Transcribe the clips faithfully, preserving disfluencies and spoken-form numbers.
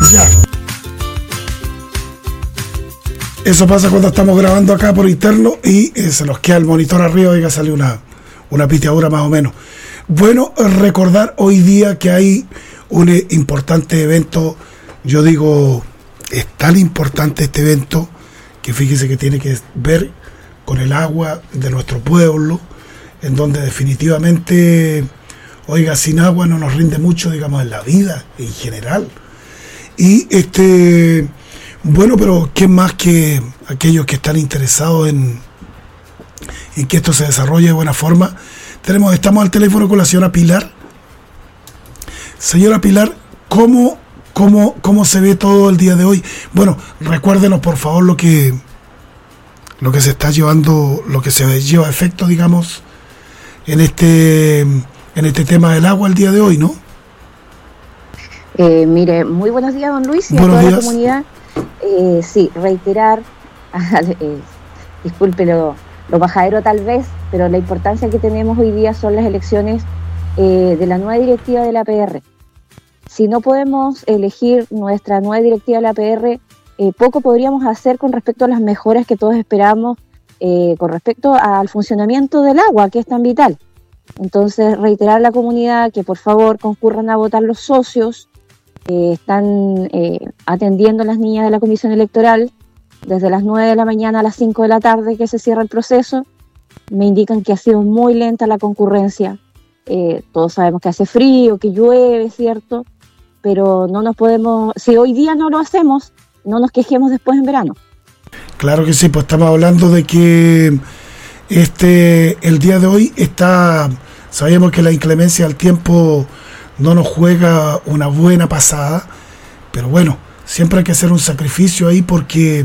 Ya. Eso pasa cuando estamos grabando acá por interno y eh, se nos queda el monitor arriba y ya sale una, una piteadura más o menos. Bueno, recordar hoy día que hay un eh, importante evento. Yo digo, es tan importante este evento que fíjese que tiene que ver con el agua de nuestro pueblo, en donde definitivamente, oiga, sin agua no nos rinde mucho, digamos, en la vida en general. Y este, bueno, pero ¿quién más que aquellos que están interesados en, en que esto se desarrolle de buena forma? Tenemos, estamos al teléfono con la señora Pilar. Señora Pilar, ¿cómo, cómo, cómo se ve todo el día de hoy? Bueno, recuérdenos por favor lo que lo que se está llevando, lo que se lleva a efecto, digamos, en este en este tema del agua el día de hoy, ¿no? Eh, mire, muy buenos días, don Luis, y buenos a toda días. La comunidad. Eh, sí, reiterar, eh, disculpe lo, lo majadero tal vez, pero la importancia que tenemos hoy día son las elecciones eh, de la nueva directiva de la A P R. Si no podemos elegir nuestra nueva directiva de la A P R, eh, poco podríamos hacer con respecto a las mejoras que todos esperamos eh, con respecto al funcionamiento del agua, que es tan vital. Entonces, reiterar a la comunidad que por favor concurran a votar los socios. Eh, están eh, atendiendo a las niñas de la comisión electoral desde las nueve de la mañana a las cinco de la tarde que se cierra el proceso. Me indican que ha sido muy lenta la concurrencia. Eh, todos sabemos que hace frío, que llueve, ¿cierto? Pero no nos podemos, si hoy día no lo hacemos, no nos quejemos después en verano. Claro que sí, pues estamos hablando de que este el día de hoy está, sabemos que la inclemencia del tiempo no nos juega una buena pasada, pero bueno, siempre hay que hacer un sacrificio ahí porque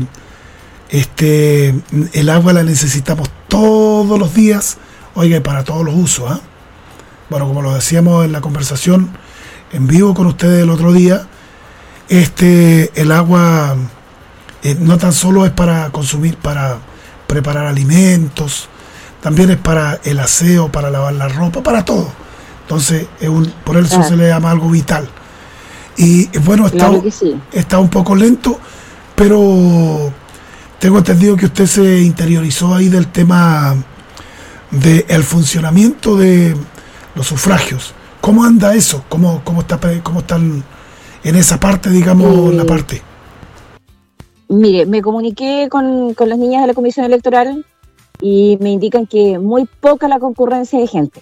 este el agua la necesitamos todos los días, oiga, y para todos los usos, ¿eh? Bueno, como lo decíamos en la conversación en vivo con ustedes el otro día, este el agua eh, no tan solo es para consumir, para preparar alimentos, también es para el aseo, para lavar la ropa, para todo. Entonces, es un, por eso claro. Se le llama algo vital. Y bueno, está, claro que sí. Está un poco lento, pero tengo entendido que usted se interiorizó ahí del tema del funcionamiento de los sufragios. ¿Cómo anda eso? ¿Cómo, cómo, está, cómo están en esa parte, digamos, eh, la parte? Mire, me comuniqué con, con las niñas de la comisión electoral y me indican que muy poca la concurrencia de gente.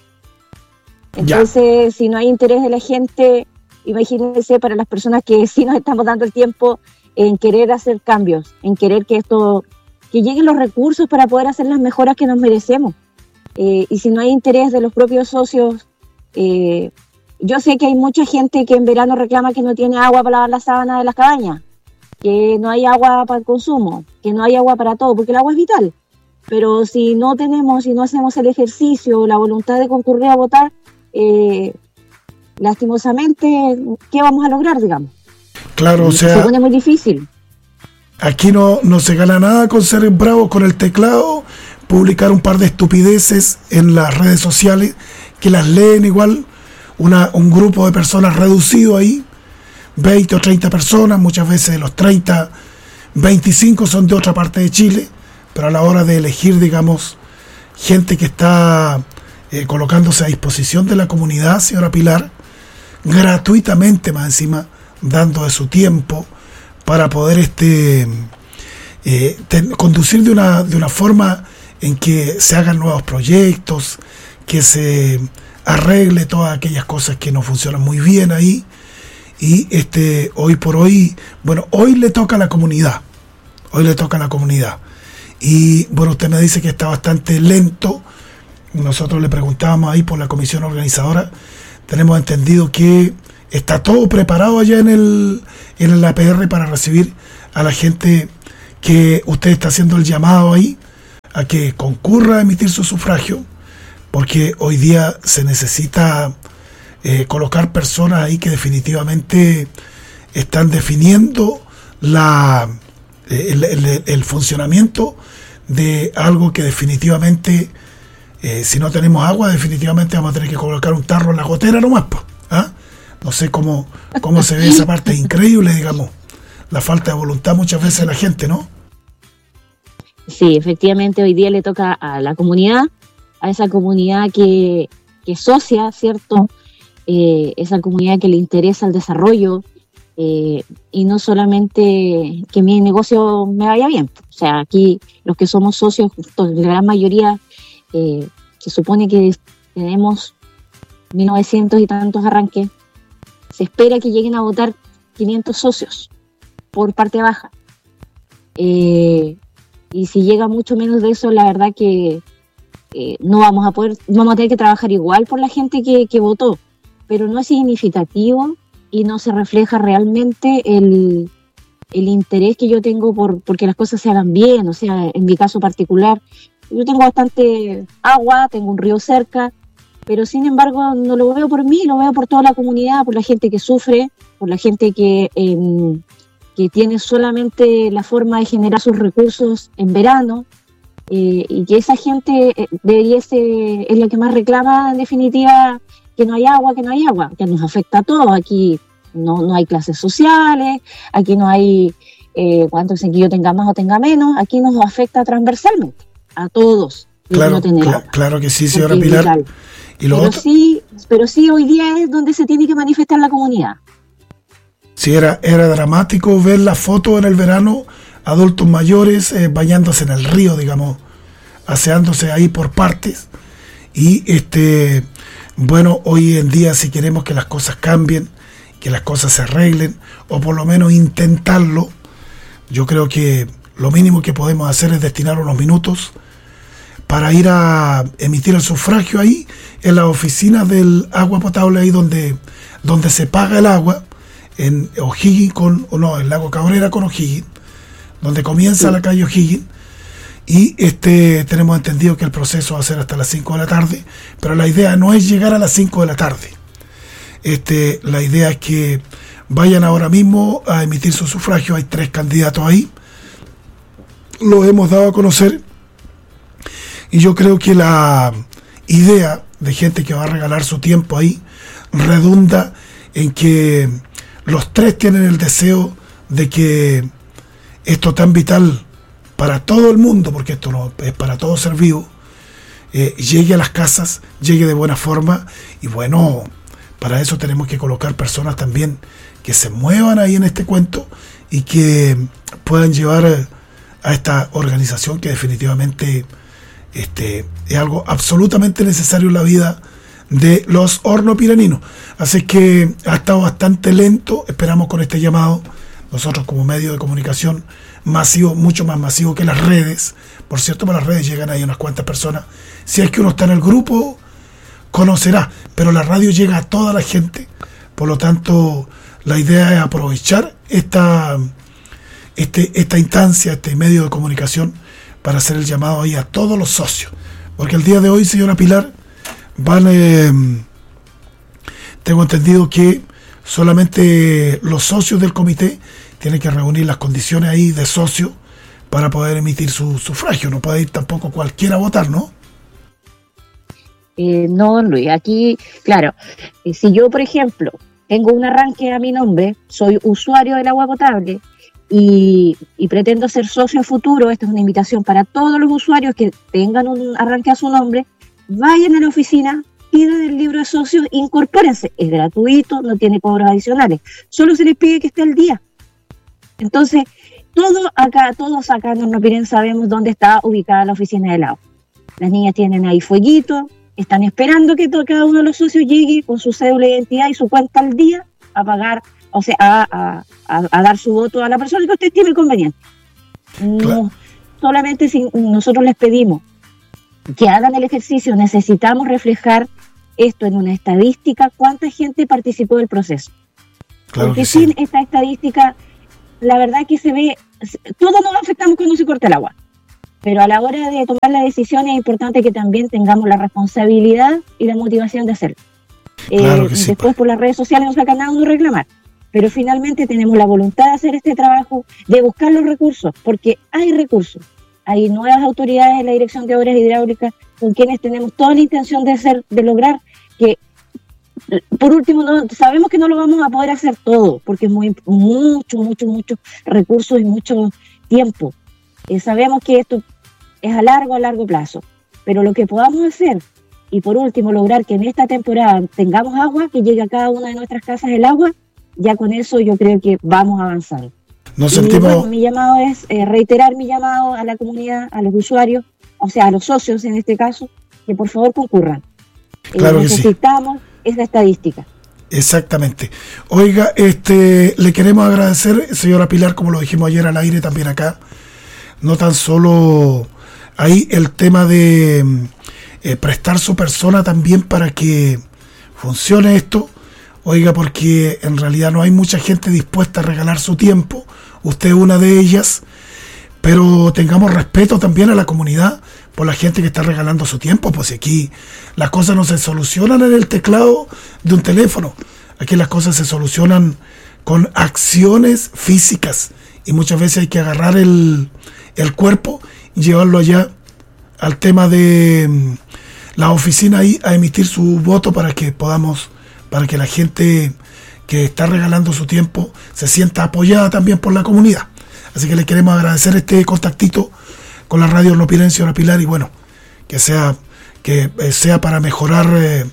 Entonces, ya. Si no hay interés de la gente, imagínense para las personas que sí nos estamos dando el tiempo en querer hacer cambios, en querer que esto, que lleguen los recursos para poder hacer las mejoras que nos merecemos. Eh, y si no hay interés de los propios socios, eh, yo sé que hay mucha gente que en verano reclama que no tiene agua para lavar la sábana de las cabañas, que no hay agua para el consumo, que no hay agua para todo, porque el agua es vital. Pero si no tenemos, si no hacemos el ejercicio, la voluntad de concurrir a votar, Eh, lastimosamente, ¿qué vamos a lograr, digamos? Claro, o sea, se pone muy difícil. Aquí no, no se gana nada con ser bravos con el teclado, publicar un par de estupideces en las redes sociales, que las leen igual una, un grupo de personas reducido ahí, veinte o treinta personas, muchas veces de los treinta, veinticinco son de otra parte de Chile, pero a la hora de elegir, digamos, gente que está Eh, colocándose a disposición de la comunidad, señora Pilar, gratuitamente más encima, dando de su tiempo para poder este eh, ten, conducir de una, de una forma en que se hagan nuevos proyectos, que se arregle todas aquellas cosas que no funcionan muy bien ahí. Y este hoy por hoy, bueno, hoy le toca a la comunidad, hoy le toca a la comunidad. Y bueno, usted me dice que está bastante lento. Nosotros le preguntábamos ahí por la comisión organizadora, tenemos entendido que está todo preparado allá en el en el A P R para recibir a la gente, que usted está haciendo el llamado ahí a que concurra a emitir su sufragio, porque hoy día se necesita eh, colocar personas ahí que definitivamente están definiendo la el, el, el funcionamiento de algo que definitivamente Eh, si no tenemos agua, definitivamente vamos a tener que colocar un tarro en la gotera nomás, ¿ah? No sé cómo, cómo se ve esa parte, increíble, digamos, la falta de voluntad muchas veces de la gente, ¿no? Sí, efectivamente hoy día le toca a la comunidad, a esa comunidad que, que es socia, ¿cierto? Eh, esa comunidad que le interesa el desarrollo, eh, y no solamente que mi negocio me vaya bien. O sea, aquí los que somos socios, la gran mayoría, eh, se supone que tenemos mil novecientos y tantos arranques, se espera que lleguen a votar quinientos socios por parte baja. Eh, y si llega mucho menos de eso, la verdad que eh, no vamos a poder, vamos a tener que trabajar igual por la gente que, que votó, pero no es significativo y no se refleja realmente el, el interés que yo tengo por porque las cosas se hagan bien. O sea, en mi caso particular, yo tengo bastante agua, tengo un río cerca, pero sin embargo no lo veo por mí, lo veo por toda la comunidad, por la gente que sufre, por la gente que, eh, que tiene solamente la forma de generar sus recursos en verano, eh, y que esa gente eh, debería ser, es la que más reclama en definitiva que no hay agua, que no hay agua, que nos afecta a todos. Aquí no, no hay clases sociales, aquí no hay eh, cuánto sé que yo tenga más o tenga menos, aquí nos afecta transversalmente a todos. Claro, no tener cl- agua, claro que sí, señora Pilar. Y lo pero, otro... sí, pero sí, hoy día es donde se tiene que manifestar la comunidad. Sí, era, era dramático ver la foto en el verano, adultos mayores eh, bañándose en el río, digamos, aseándose ahí por partes. Y este... Bueno, hoy en día si queremos que las cosas cambien, que las cosas se arreglen, o por lo menos intentarlo, yo creo que lo mínimo que podemos hacer es destinar unos minutos para ir a emitir el sufragio ahí, en la oficina del agua potable, ahí donde, donde se paga el agua, en O'Higgins con, o no, el lago Cabrera con O'Higgins, donde comienza sí. la calle O'Higgins. Y este tenemos entendido que el proceso va a ser hasta las cinco de la tarde, pero la idea no es llegar a las cinco de la tarde. Este, la idea es que vayan ahora mismo a emitir su sufragio. Hay tres candidatos ahí, los hemos dado a conocer, y yo creo que la idea de gente que va a regalar su tiempo ahí redunda en que los tres tienen el deseo de que esto tan vital para todo el mundo, porque esto no es para todo ser vivo, eh, llegue a las casas, llegue de buena forma. Y bueno, para eso tenemos que colocar personas también que se muevan ahí en este cuento y que puedan llevar a esta organización que definitivamente este, es algo absolutamente necesario en la vida de los hornopiraninos. Así que ha estado bastante lento, esperamos con este llamado, nosotros como medio de comunicación masivo, mucho más masivo que las redes. Por cierto, por las redes llegan ahí unas cuantas personas. Si es que uno está en el grupo, conocerá, pero la radio llega a toda la gente. Por lo tanto, la idea es aprovechar esta, este, esta instancia, este medio de comunicación, para hacer el llamado ahí a todos los socios. Porque el día de hoy, señora Pilar, van, eh, tengo entendido que solamente los socios del comité tienen que reunir las condiciones ahí de socio para poder emitir su sufragio. No puede ir tampoco cualquiera a votar, ¿no? Eh, no, Luis, aquí, claro, eh, si yo, por ejemplo, tengo un arranque a mi nombre, soy usuario del agua potable y, y pretendo ser socio futuro, esta es una invitación para todos los usuarios que tengan un arranque a su nombre, vayan a la oficina, pidan el libro de socios, incorpórense, es gratuito, no tiene cobros adicionales, solo se les pide que esté al día. Entonces, todo acá, todos acá en Hornopiren sabemos dónde está ubicada la oficina del agua. Las niñas tienen ahí fueguito, están esperando que todo, cada uno de los socios llegue con su cédula de identidad y su cuenta al día a pagar, o sea, a, a, a, a dar su voto a la persona que usted estime conveniente. No, claro. Solamente si nosotros les pedimos que hagan el ejercicio, necesitamos reflejar esto en una estadística, cuánta gente participó del proceso. Claro. Porque sin sí. esta estadística, la verdad que se ve, todos nos afectamos cuando se corta el agua, pero a la hora de tomar la decisión es importante que también tengamos la responsabilidad y la motivación de hacerlo. Claro eh, sí, después por las redes sociales nos sacan a uno reclamar, pero finalmente tenemos la voluntad de hacer este trabajo, de buscar los recursos, porque hay recursos, hay nuevas autoridades en la Dirección de Obras Hidráulicas con quienes tenemos toda la intención de hacer, de lograr que por último, no, sabemos que no lo vamos a poder hacer todo, porque es muy, mucho, mucho, mucho recursos y mucho tiempo. Eh, sabemos que esto es a largo, a largo plazo, pero lo que podamos hacer, y por último, lograr que en esta temporada tengamos agua, que llegue a cada una de nuestras casas el agua, ya con eso yo creo que vamos a avanzar. Nos y sentimos... bueno, mi llamado es eh, reiterar mi llamado a la comunidad, a los usuarios, o sea, a los socios en este caso, que por favor concurran. Claro eh, que sí. Necesitamos esa estadística. Exactamente. Oiga, este, le queremos agradecer, señora Pilar, como lo dijimos ayer al aire también acá, no tan solo ahí el tema de eh, prestar su persona también para que funcione esto, oiga, porque en realidad no hay mucha gente dispuesta a regalar su tiempo, usted es una de ellas, pero tengamos respeto también a la comunidad por la gente que está regalando su tiempo, pues aquí las cosas no se solucionan en el teclado de un teléfono, aquí las cosas se solucionan con acciones físicas y muchas veces hay que agarrar el, el cuerpo y llevarlo allá al tema de la oficina ahí a emitir su voto para que podamos, para que la gente que está regalando su tiempo se sienta apoyada también por la comunidad. Así que le queremos agradecer este contactito con la radio Hornopiren, señora Pilar, y bueno, que sea que sea para mejorar eh,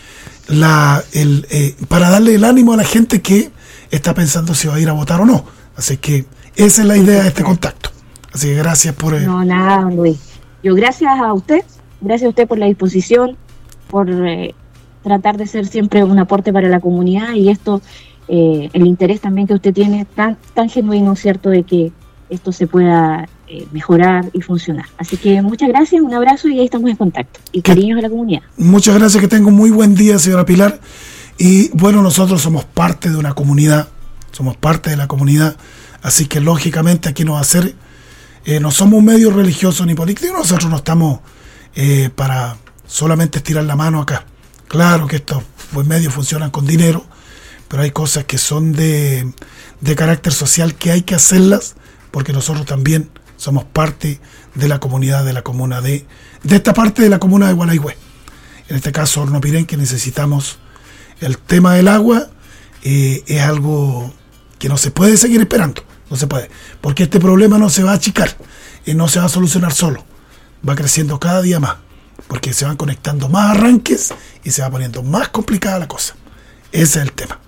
la el eh, para darle el ánimo a la gente que está pensando si va a ir a votar o no. Así que esa es la idea de este contacto. Así que gracias por... Eh, no, nada, Luis. Yo gracias a usted, gracias a usted por la disposición, por eh, tratar de ser siempre un aporte para la comunidad y esto, eh, el interés también que usted tiene tan, tan genuino, ¿cierto?, de que esto se pueda eh, mejorar y funcionar. Así que muchas gracias, un abrazo y ahí estamos en contacto. Y cariños a la comunidad. Muchas gracias, que tenga un muy buen día, señora Pilar. Y bueno, nosotros somos parte de una comunidad, somos parte de la comunidad, así que lógicamente aquí no va a ser, eh, no somos un medio religioso ni político, nosotros no estamos eh, para solamente estirar la mano acá. Claro que estos pues, medios funcionan con dinero, pero hay cosas que son de, de carácter social que hay que hacerlas, porque nosotros también somos parte de la comunidad de la comuna de, de esta parte de la comuna de Gualaihue. En este caso, Hornopiren, que necesitamos el tema del agua, eh, es algo que no se puede seguir esperando, no se puede, porque este problema no se va a achicar, y no se va a solucionar solo, va creciendo cada día más, porque se van conectando más arranques y se va poniendo más complicada la cosa. Ese es el tema.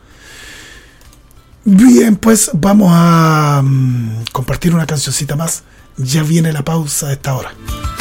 Bien, pues vamos a um, compartir una cancioncita más. Ya viene la pausa de esta hora.